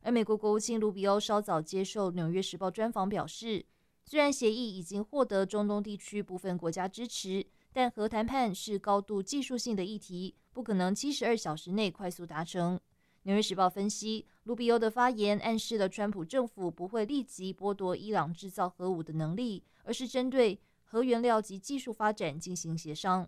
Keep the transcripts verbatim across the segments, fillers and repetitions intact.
而美国国务卿卢比欧稍早接受《纽约时报》专访表示，虽然协议已经获得中东地区部分国家支持，但核谈判是高度技术性的议题，不可能七十二小时内快速达成。《纽约时报》分析，卢比欧的发言暗示了川普政府不会立即剥夺伊朗制造核武的能力，而是针对核原料及技术发展进行协商。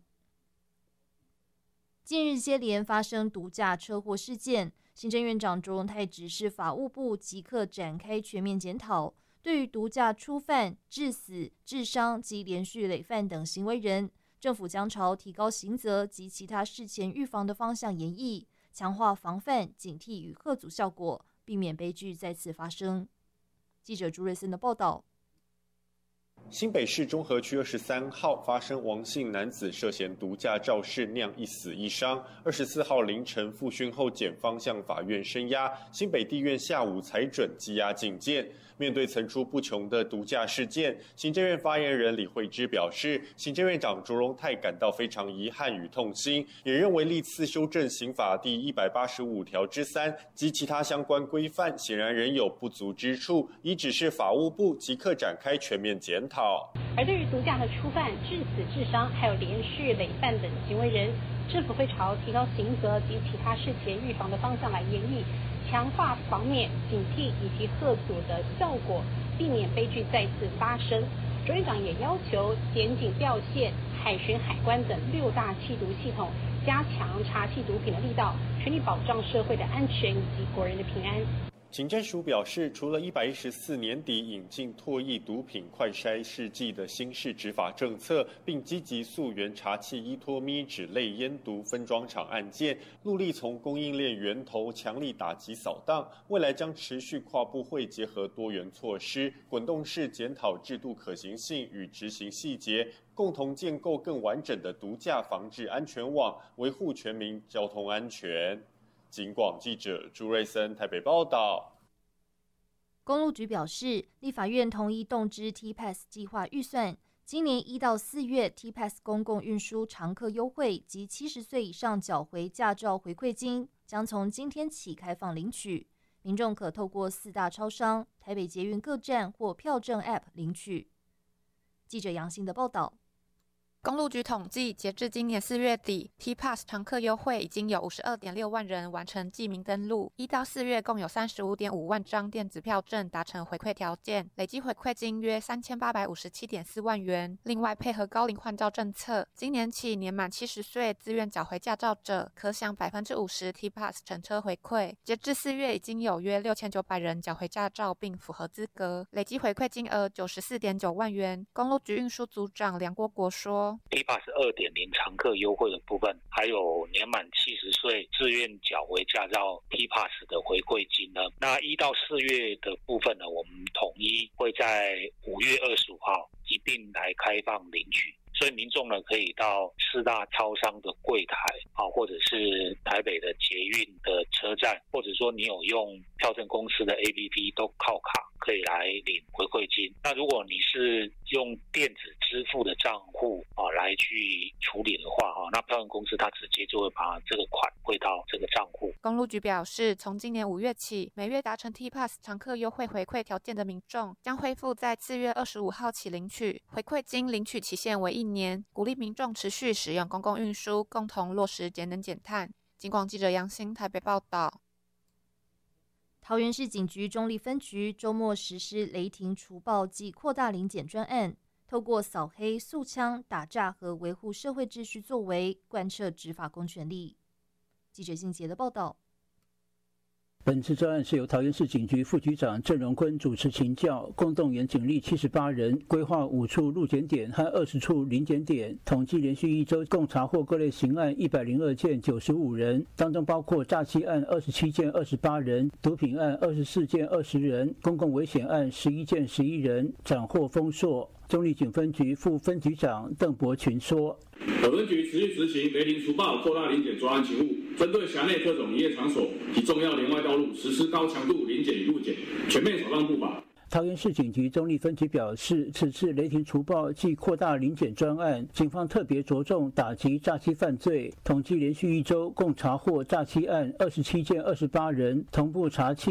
近日接连发生毒驾车祸事件，行政院长卓荣泰指示法务部即刻展开全面检讨，对于毒驾初犯、致死、致伤及连续累犯等行为人，政府将朝提高刑责及其他事前预防的方向研议，强化防范、警惕与吓阻效果，避免悲剧再次发生。记者朱瑞森的报道。 新北市中和区二十三号发生王姓男子涉嫌毒驾肇事酿一死一伤。二十四号凌晨复讯后，检方向法院声押，新北地院下午裁准羁押禁见。面对层出不穷的毒驾事件，行政院发言人李慧芝表示，行政院长卓荣泰感到非常遗憾与痛心，也认为历次修正刑法第一百八十五条之三及其他相关规范，显然仍有不足之处，已指示法务部即刻展开全面检讨。 而对于毒驾的初犯、致死、致伤，还有连续累犯等行为人，政府会朝提高刑责及其他事前预防的方向来研议，强化防免、警惕以及吓阻的效果，避免悲剧再次发生。卓院长也要求检警调线、海巡、海关等六大缉毒系统，加强查缉毒品的力道，全力保障社会的安全以及国人的平安。 警政署表示，除了一百一十四年底引进唾液毒品快筛试剂的新式执法政策，并积极溯源查缉依托咪脂类烟毒分装厂案件，陆力从供应链源头强力打击扫荡。未来将持续跨部会结合多元措施，滚动式检讨制度可行性与执行细节，共同建构更完整的毒驾防治安全网，维护全民交通安全。警广记者朱瑞森台北报道。 公路局表示，立法院同意动支 T P A S 计划预算，今年一到四月 T P A S 公共运输常客优惠及七十岁以上缴回驾照回馈金将从今天起开放领取，民众可透过四大超商、台北捷运各站或票证 App 领取。记者杨欣的报道。 公路局统计，截至今年四月底 ，T P A S 常客优惠已经有 五十二点六万人完成记名登录，一到四月共有 三十五点五万张电子票证达成回馈条件，累计回馈金约 三千八百五十七点四万元。另外，配合高龄换照政策，今年起年满七十岁自愿缴回驾照者，可享 百分之五十 T P A S 乘车回馈。截至四月，已经有约六千九百人缴回驾照并符合资格，累计回馈金额 九十四点九万元。公路局运输组长梁国国说。 T P A S 二点零 常客优惠的部分，还有年满七十岁自愿缴回驾照 T P A S 的回馈金呢。那一到四月的部分呢，我们统一会在五月二十五号一并来开放领取。所以民众呢可以到四大超商的柜台啊，或者是台北的捷运的车站，或者说你有用票证公司的 A P P 都靠卡可以来领回馈金。那如果你是用电子支付的账户啊来去处理的话啊，那票证公司它直接就会把这个款汇到这个账户。 公路局表示，从今年五月起，每月达成 T P A S 常客优惠回馈条件的民众将恢复在四月二十五号起领取回馈金，领取期限为一年，鼓励民众持续使用公共运输，共同落实节能减碳。警广记者杨欣台北报道。 桃园市警局中坜分局周末实施雷霆除暴暨扩大临检专案，透过扫黑、肃枪、打诈和维护社会秩序作为，贯彻执法公权力。记者信杰的报道。 本次专案是由桃园市警局副局长郑荣坤主持请教，共动员警力七十八人，规划五处路检点和二十处临检点，统计连续一周共查获各类刑案一百零二件，九十五人，当中包括诈欺案二十七件，二十八人，毒品案二十四件，二十人，公共危险案十一件，十一人，斩获丰硕。中坜警分局副分局长邓伯群说：“ 本分局持续执行雷霆除暴、扩大临检专案勤务，针对辖内各种营业场所及重要连外道路实施高强度临检与路检，全面扫荡不法。” 桃园市警局中坜分局表示，此次雷霆除暴暨扩大临检专案，警方特别着重打击诈欺犯罪，统计连续一周共查获诈欺案二十七件，二十八人，同步查缉